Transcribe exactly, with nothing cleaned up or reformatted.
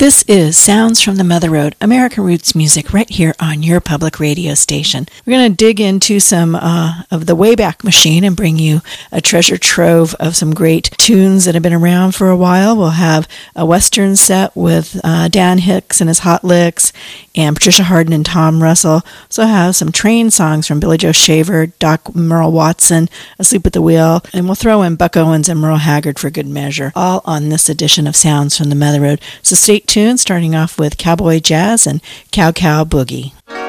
This is Sounds from the Mother Road, American Roots music, right here on your public radio station. We're going to dig into some uh, of the Wayback Machine and bring you a treasure trove of some great tunes that have been around for a while. We'll have a Western set with uh, Dan Hicks and his Hot Licks, and Patricia Harden and Tom Russell. Also have some train songs from Billy Joe Shaver, Doc Merle Watson, Asleep at the Wheel, and we'll throw in Buck Owens and Merle Haggard for good measure, all on this edition of Sounds from the Mother Road. So stay tuned, starting off with Cowboy Jazz and Cow Cow Boogie.